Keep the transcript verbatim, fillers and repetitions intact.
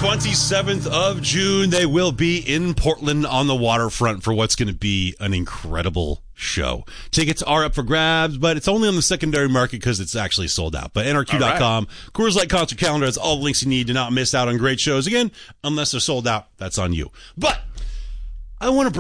twenty-seventh of June, they will be in Portland on the waterfront for what's going to be an incredible show. Tickets are up for grabs, but it's only on the secondary market because it's actually sold out. But N R Q dot com, right. Coors Light Concert Calendar has all the links you need to not miss out on great shows. Again, unless they're sold out, that's on you. But I want to bring